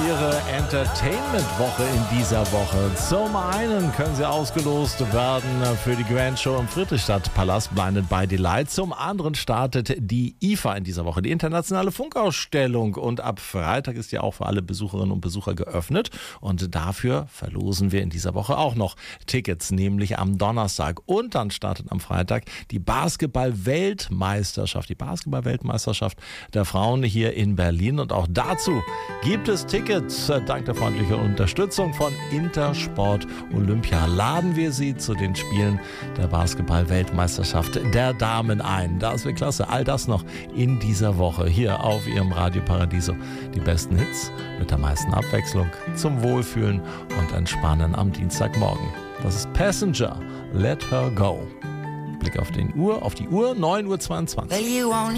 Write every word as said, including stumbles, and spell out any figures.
Ihre Entertainment-Woche in dieser Woche. Zum einen können Sie ausgelost werden für die Grand Show im Friedrichstadtpalast Blinded by Delight. Zum anderen startet die I F A in dieser Woche, die internationale Funkausstellung. Und ab Freitag ist ja auch für alle Besucherinnen und Besucher geöffnet. Und dafür verlosen wir in dieser Woche auch noch Tickets, nämlich am Donnerstag. Und dann startet am Freitag die Basketball-Weltmeisterschaft, die Basketball-Weltmeisterschaft der Frauen hier in Berlin. Und auch dazu gibt es Tickets. Dank der freundlichen Unterstützung von Intersport Olympia laden wir Sie zu den Spielen der Basketball-Weltmeisterschaft der Damen ein. Das wird klasse. All das noch in dieser Woche hier auf Ihrem Radio Paradiso. Die besten Hits mit der meisten Abwechslung zum Wohlfühlen und Entspannen am Dienstagmorgen. Das ist Passenger, Let Her Go. Blick auf, den Uhr, auf die Uhr, neun Uhr zweiundzwanzig.